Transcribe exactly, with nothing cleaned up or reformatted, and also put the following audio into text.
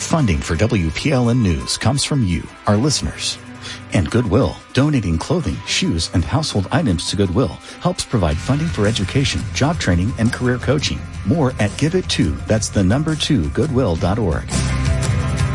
Funding for W P L N News comes from you, our listeners. And Goodwill, donating clothing, shoes, and household items to Goodwill helps provide funding for education, job training, and career coaching. More at Give It To, that's the number two, goodwill dot org.